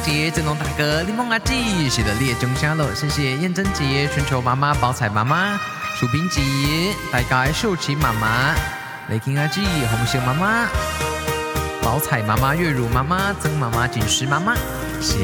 姐、振龙大哥、柠檬阿姐，是的，列中虾了，谢谢燕珍姐、春秋妈妈、宝彩妈妈、薯饼姐、大家秀琪妈妈、雷霆阿姐、红秀妈妈、宝彩妈妈、月如妈妈、曾妈妈、锦诗妈妈。